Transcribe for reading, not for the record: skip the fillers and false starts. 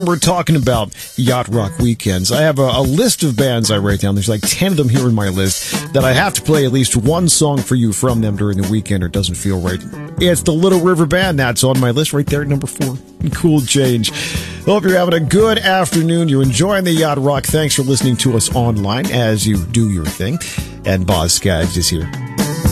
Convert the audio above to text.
We're talking about Yacht Rock weekends. I have a list of bands I write down. There's like 10 of them here in my list that I have to play at least one song for you from them during the weekend or it doesn't feel right. It's the Little River Band. That's on my list right there at number 4. Cool change. Hope you're having a good afternoon. You're enjoying the Yacht Rock. Thanks for listening to us online as you do your thing. And Boz Scaggs is here.